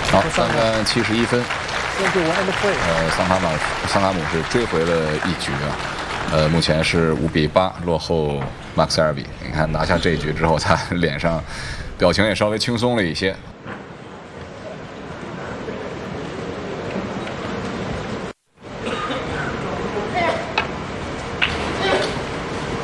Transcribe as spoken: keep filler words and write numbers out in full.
好，三杆七十一分。呃，桑卡姆桑卡姆是追回了一局啊。呃，目前是五比八落后马克塞尔比。你看拿下这一局之后，他脸上表情也稍微轻松了一些。